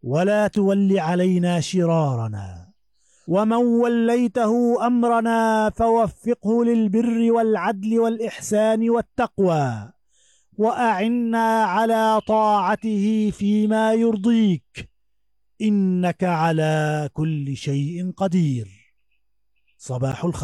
ولا تول علينا شرارنا، ومن وليته أمرنا فوفقه للبر والعدل والإحسان والتقوى، وأعنا على طاعته فيما يرضيك، إنك على كل شيء قدير. صباح الخير.